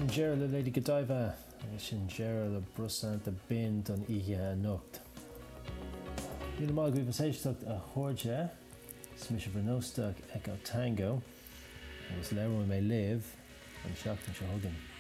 Sin Gerald le Lady Godiva, agus sin Gerald le brosant a bin don ihe a nocht. Níl má go bhséisteach a chóirde, smis a bhrósteach Echo Tango, agus leabhar mé live an seachtain se thugan.